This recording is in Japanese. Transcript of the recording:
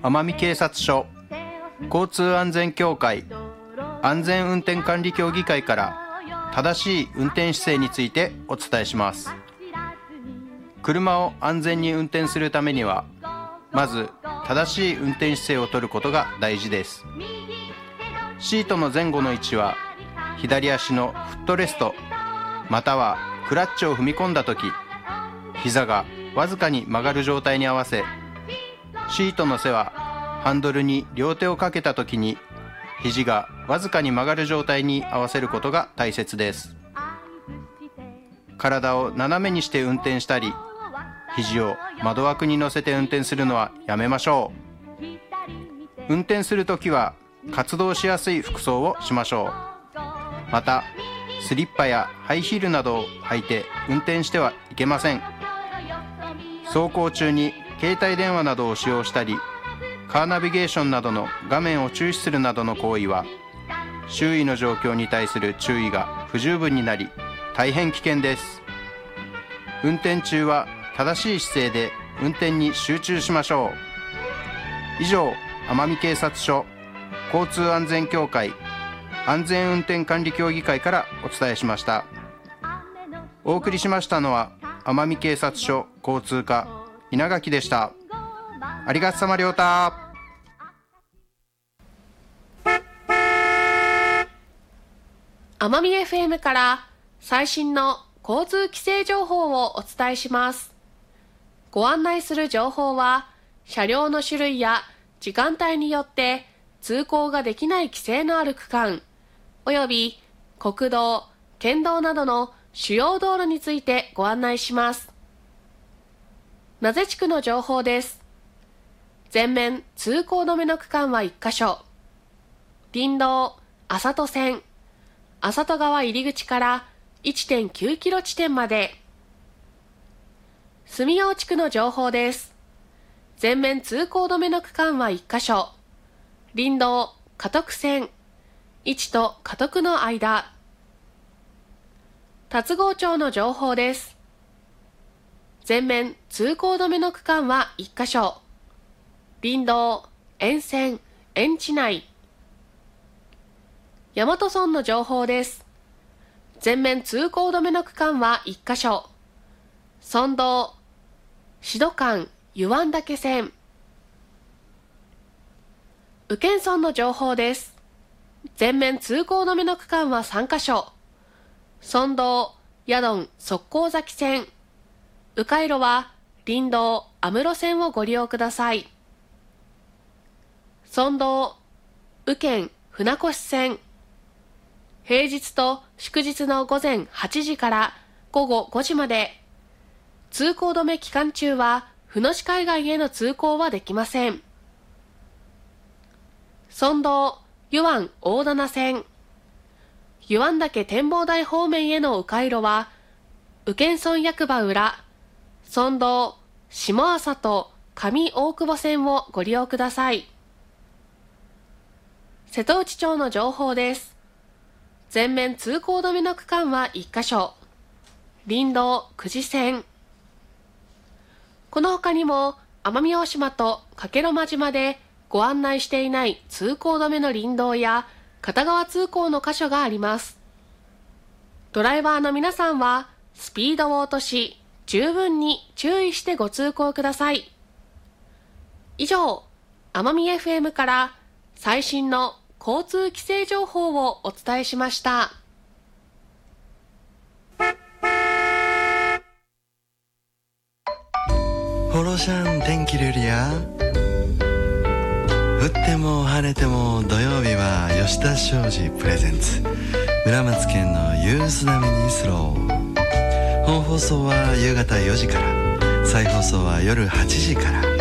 奄美警察署交通安全協会安全運転管理協議会から正しい運転姿勢についてお伝えします。車を安全に運転するためにはまず正しい運転姿勢をとることが大事です。シートの前後の位置は左足のフットレストまたはクラッチを踏み込んだとき、膝がわずかに曲がる状態に合わせ、シートの背はハンドルに両手をかけたときに肘がわずかに曲がる状態に合わせることが大切です。体を斜めにして運転したり、肘を窓枠に乗せて運転するのはやめましょう。運転するときは活動しやすい服装をしましょう。またスリッパやハイヒールなどを履いて運転してはいけません。走行中に携帯電話などを使用したり、カーナビゲーションなどの画面を注視するなどの行為は周囲の状況に対する注意が不十分になり大変危険です。運転中は正しい姿勢で運転に集中しましょう。以上、奄美警察署交通安全協会安全運転管理協議会からお伝えしました。お送りしましたのは奄美警察署交通課稲垣でした。ありがとさまりょうた。 奄美 FM から最新の交通規制情報をお伝えします。ご案内する情報は車両の種類や時間帯によって通行ができない規制のある区間および国道、県道などの主要道路についてご案内します。名瀬地区の情報です。全面通行止めの区間は1カ所。林道、麻戸線、麻戸川入り口から 1.9 キロ地点まで。住用地区の情報です。全面通行止めの区間は1カ所。林道、嘉徳線、市と嘉徳の間。龍郷町の情報です。全面通行止めの区間は1カ所。林道、沿線、園地内。大和村の情報です。全面通行止めの区間は1カ所。村道、志度間、湯湾岳線。宇検村の情報です。全面通行止めの区間は3カ所。村道、矢丼、側溝崎線。迂回路は林道、安室線をご利用ください。村道、宇検、船越線。平日と祝日の午前8時から午後5時まで。通行止め期間中は船越海岸への通行はできません。村道、湯湾大棚線。湯湾岳展望台方面への迂回路は宇検村役場裏、村道、下朝と上大久保線をご利用ください。瀬戸内町の情報です。全面通行止めの区間は1カ所。林道、久慈線。この他にも奄美大島と加計呂麻島でご案内していない通行止めの林道や片側通行の箇所があります。ドライバーの皆さんはスピードを落とし十分に注意してご通行ください。以上、奄美 FM から最新の交通規制情報をお伝えしました。 ホロシャン天気ルリア。降っても晴れても土曜日は吉田商事プレゼンツ村松県のユース並みにスロー。本放送は夕方4時から、再放送は夜8時から。